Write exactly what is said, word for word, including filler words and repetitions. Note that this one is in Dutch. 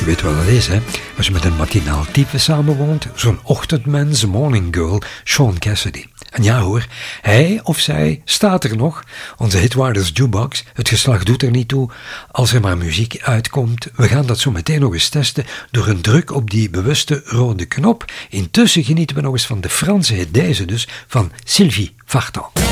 Je weet wel wat dat is, hè? Als je met een matinaal type samenwoont, zo'n ochtendmens, morning girl, Sean Cassidy. En ja hoor, hij of zij staat er nog. Onze hitwaarders jukebox, het geslacht doet er niet toe. Als er maar muziek uitkomt, we gaan dat zo meteen nog eens testen door een druk op die bewuste rode knop. Intussen genieten we nog eens van de Franse hit, deze dus, van Sylvie Vartan.